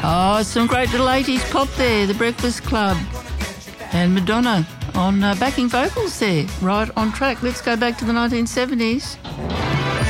Oh, some great little 80s pop there, The Breakfast Club. And Madonna on backing vocals there, right on track. Let's go back to the 1970s.